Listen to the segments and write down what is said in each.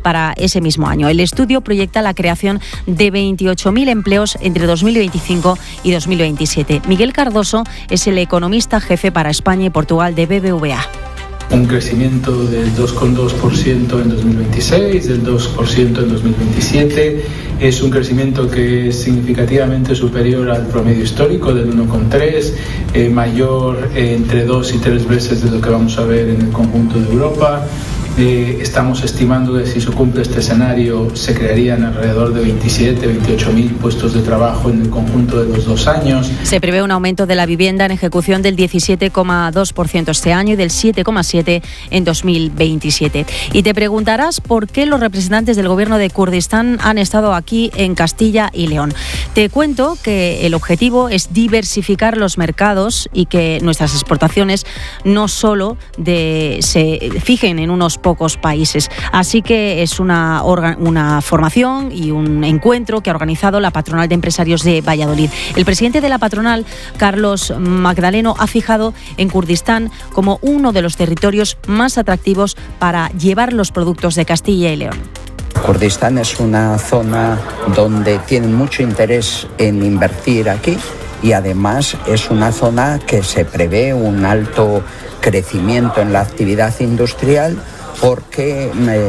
para ese mismo año. El estudio proyecta la creación de 28.000 empleos entre 2025 y 2027. Miguel Cardoso es el economista jefe para España y Portugal de BBVA. Un crecimiento del 2,2% en 2026, del 2% en 2027. Es un crecimiento que es significativamente superior al promedio histórico del 1,3%, mayor entre 2 y 3 veces de lo que vamos a ver en el conjunto de Europa. Estamos estimando que si se cumple este escenario se crearían alrededor de 28.000 puestos de trabajo en el conjunto de los 2 años. Se prevé un aumento de la vivienda en ejecución del 17,2% este año y del 7,7% en 2027. Y te preguntarás por qué los representantes del gobierno de Kurdistán han estado aquí en Castilla y León. Te cuento que el objetivo es diversificar los mercados y que nuestras exportaciones no solo se fijen en unos pocos países. Así que es una formación y un encuentro que ha organizado la Patronal de Empresarios de Valladolid. El presidente de la patronal, Carlos Magdaleno, ha fijado en Kurdistán como uno de los territorios más atractivos para llevar los productos de Castilla y León. Kurdistán es una zona donde tienen mucho interés en invertir aquí y además es una zona que se prevé un alto crecimiento en la actividad industrial, porque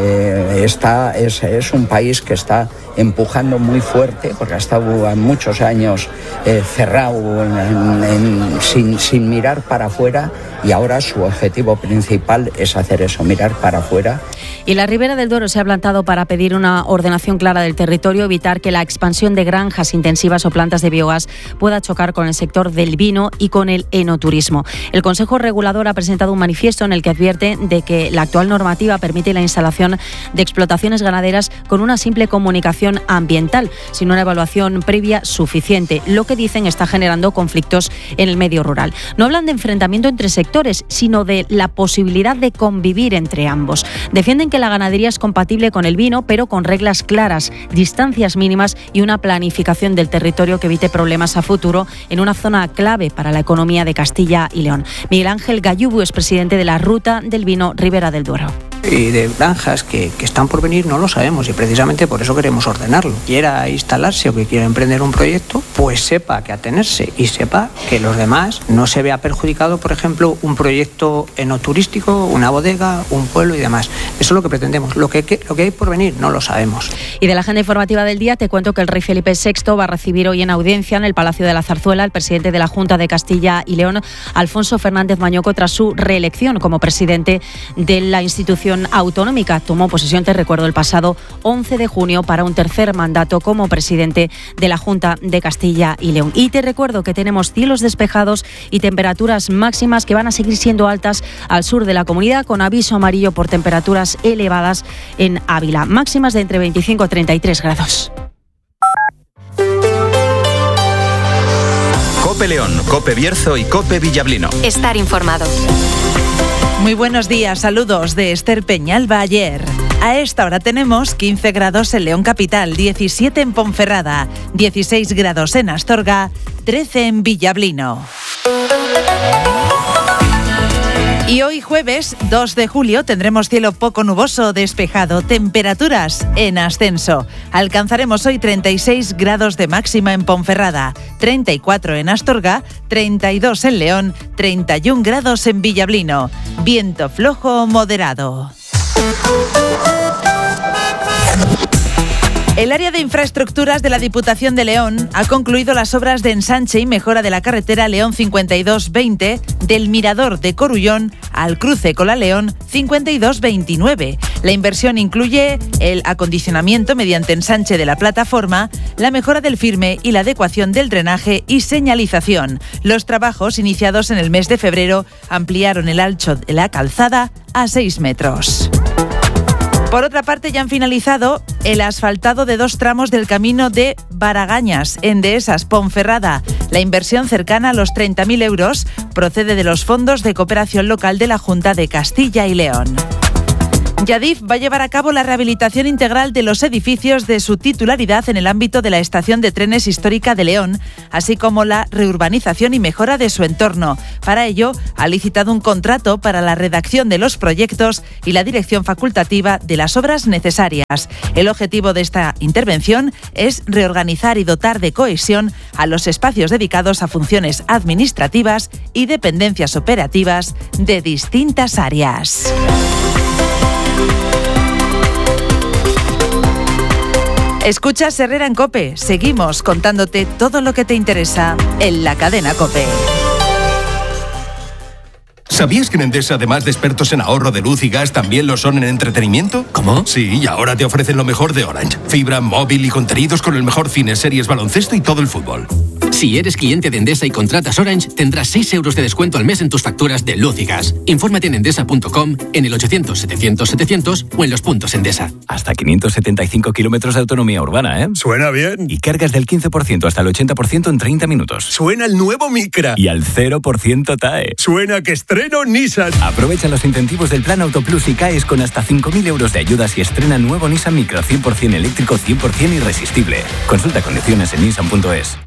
es un país que está empujando muy fuerte, porque ha estado muchos años cerrado sin mirar para afuera, y ahora su objetivo principal es hacer eso, mirar para afuera. Y la Ribera del Duero se ha plantado para pedir una ordenación clara del territorio, evitar que la expansión de granjas intensivas o plantas de biogás pueda chocar con el sector del vino y con el enoturismo. El Consejo Regulador ha presentado un manifiesto en el que advierte de que la actual normativa permite la instalación de explotaciones ganaderas con una simple comunicación ambiental, sin una evaluación previa suficiente. Lo que dicen está generando conflictos en el medio rural. No hablan de enfrentamiento entre sectores, sino de la posibilidad de convivir entre ambos. Defienden que la ganadería es compatible con el vino, pero con reglas claras, distancias mínimas y una planificación del territorio que evite problemas a futuro en una zona clave para la economía de Castilla y León. Miguel Ángel Gallubu es presidente de la Ruta del Vino Ribera del Duero. Y de granjas que están por venir no lo sabemos, y precisamente por eso queremos ordenarlo. Quiera instalarse o que quiera emprender un proyecto, pues sepa que atenerse y sepa que los demás no se vea perjudicado, por ejemplo, un proyecto enoturístico, una bodega, un pueblo y demás. Eso es lo que pretendemos. Lo que hay por venir no lo sabemos. Y de la agenda informativa del día te cuento que el rey Felipe VI va a recibir hoy en audiencia en el Palacio de la Zarzuela al presidente de la Junta de Castilla y León, Alfonso Fernández Mañoco, tras su reelección como presidente de la institución autonómica. Tomó posesión, te recuerdo, el pasado 11 de junio para un tercer mandato como presidente de la Junta de Castilla y León. Y te recuerdo que tenemos cielos despejados y temperaturas máximas que van a seguir siendo altas al sur de la comunidad, con aviso amarillo por temperaturas elevadas en Ávila. Máximas de entre 25 y 33 grados. COPE León, COPE Bierzo y COPE Villablino. Estar informado. Muy buenos días, saludos de Esther Peñalba ayer. A esta hora tenemos 15 grados en León Capital, 17 en Ponferrada, 16 grados en Astorga, 13 en Villablino. Y hoy jueves 2 de julio tendremos cielo poco nuboso, despejado, temperaturas en ascenso. Alcanzaremos hoy 36 grados de máxima en Ponferrada, 34 en Astorga, 32 en León, 31 grados en Villablino. Viento flojo moderado. El área de infraestructuras de la Diputación de León ha concluido las obras de ensanche y mejora de la carretera León 5220 del Mirador de Corullón al cruce con la León 5229. La inversión incluye el acondicionamiento mediante ensanche de la plataforma, la mejora del firme y la adecuación del drenaje y señalización. Los trabajos iniciados en el mes de febrero ampliaron el ancho de la calzada a 6 metros. Por otra parte, ya han finalizado el asfaltado de 2 tramos del camino de Baragañas, en Dehesas, Ponferrada. La inversión, cercana a los 30.000 euros, procede de los fondos de cooperación local de la Junta de Castilla y León. Y Adif va a llevar a cabo la rehabilitación integral de los edificios de su titularidad en el ámbito de la estación de trenes histórica de León, así como la reurbanización y mejora de su entorno. Para ello, ha licitado un contrato para la redacción de los proyectos y la dirección facultativa de las obras necesarias. El objetivo de esta intervención es reorganizar y dotar de cohesión a los espacios dedicados a funciones administrativas y dependencias operativas de distintas áreas. Escuchas Herrera en COPE. Seguimos contándote todo lo que te interesa en la cadena COPE. ¿Sabías que en Endesa, además de expertos en ahorro de luz y gas, también lo son en entretenimiento? ¿Cómo? Sí, y ahora te ofrecen lo mejor de Orange. Fibra, móvil y contenidos con el mejor cine, series, baloncesto y todo el fútbol. Si eres cliente de Endesa y contratas Orange, tendrás 6 euros de descuento al mes en tus facturas de luz y gas. Infórmate en endesa.com, en el 800-700-700 o en los puntos Endesa. Hasta 575 kilómetros de autonomía urbana, ¿eh? Suena bien. Y cargas del 15% hasta el 80% en 30 minutos. Suena el nuevo Micra. Y al 0% TAE. Suena que estreno Nissan. Aprovecha los incentivos del Plan Auto Plus y caes con hasta 5.000 euros de ayudas y estrena nuevo Nissan Micra 100% eléctrico, 100% irresistible. Consulta condiciones en nissan.es.